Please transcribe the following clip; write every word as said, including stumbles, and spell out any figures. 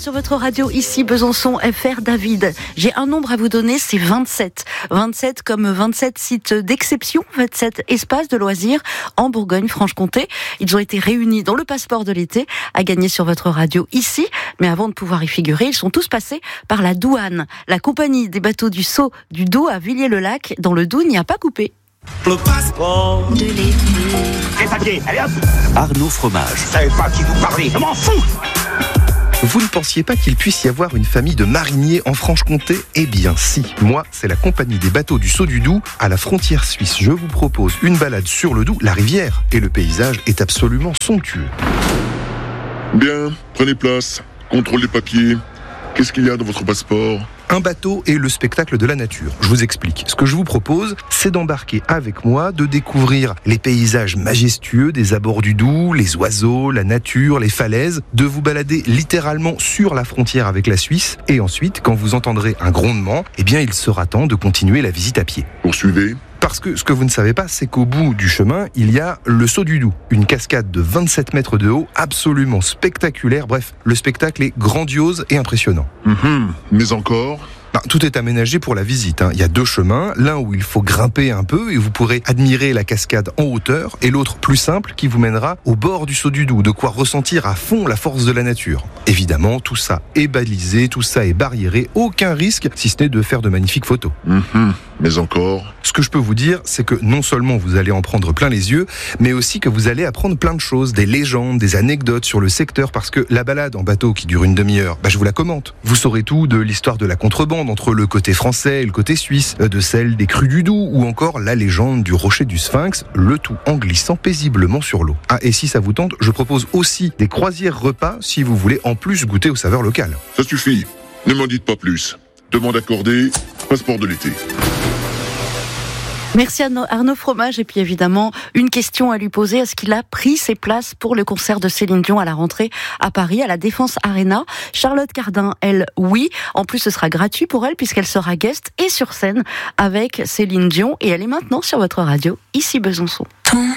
sur votre radio, ici Besançon F R. David, j'ai un nombre à vous donner, c'est vingt-sept. vingt-sept comme vingt-sept sites d'exception, vingt-sept espaces de loisirs en Bourgogne-Franche-Comté. Ils ont été réunis dans le passeport de l'été à gagner sur votre radio ici. Mais avant de pouvoir y figurer, ils sont tous passés par la douane. La compagnie des bateaux du Sceau du Doubs à Villiers-le-Lac, dans le Doubs, n'y a pas coupé. Le passeport de l'été. Les papiers, allez hop. Arnaud Fromage. Je savais pas qui vous parlait, je m'en fous. Vous ne pensiez pas qu'il puisse y avoir une famille de mariniers en Franche-Comté ? Eh bien si, moi c'est la compagnie des bateaux du Sceau du Doubs à la frontière suisse. Je vous propose une balade sur le Doubs, la rivière, et le paysage est absolument somptueux. Bien, prenez place, contrôle les papiers. Qu'est-ce qu'il y a dans votre passeport ? Un bateau et le spectacle de la nature. Je vous explique. Ce que je vous propose, c'est d'embarquer avec moi, de découvrir les paysages majestueux des abords du Doubs, les oiseaux, la nature, les falaises, de vous balader littéralement sur la frontière avec la Suisse, et ensuite, quand vous entendrez un grondement, eh bien, il sera temps de continuer la visite à pied. Poursuivez. Parce que ce que vous ne savez pas, c'est qu'au bout du chemin, il y a le Sceau du Doubs, une cascade de vingt-sept mètres de haut, absolument spectaculaire. Bref, le spectacle est grandiose et impressionnant. Mmh, mais encore ? Ben, tout est aménagé pour la visite, hein. Il y a deux chemins, l'un où il faut grimper un peu et vous pourrez admirer la cascade en hauteur, et l'autre plus simple qui vous mènera au bord du Sceau du Doubs, de quoi ressentir à fond la force de la nature. Évidemment, tout ça est balisé, tout ça est barriéré, aucun risque si ce n'est de faire de magnifiques photos. Mmh, mais encore ? Ce que je peux vous dire, c'est que non seulement vous allez en prendre plein les yeux, mais aussi que vous allez apprendre plein de choses, des légendes, des anecdotes sur le secteur, parce que la balade en bateau qui dure une demi-heure, bah je vous la commente. Vous saurez tout de l'histoire de la contrebande entre le côté français et le côté suisse, de celle des crues du Doubs, ou encore la légende du rocher du Sphinx, le tout en glissant paisiblement sur l'eau. Ah, et si ça vous tente, je propose aussi des croisières repas si vous voulez en plus goûter aux saveurs locales. Ça suffit, ne m'en dites pas plus. Demande accordée, passeport de l'été. Merci Arnaud Fromage. Et puis évidemment, une question à lui poser. Est-ce qu'il a pris ses places pour le concert de Céline Dion à la rentrée à Paris, à la Défense Arena ? Charlotte Cardin, elle, oui. En plus, ce sera gratuit pour elle puisqu'elle sera guest et sur scène avec Céline Dion. Et elle est maintenant sur votre radio, ici Besançon.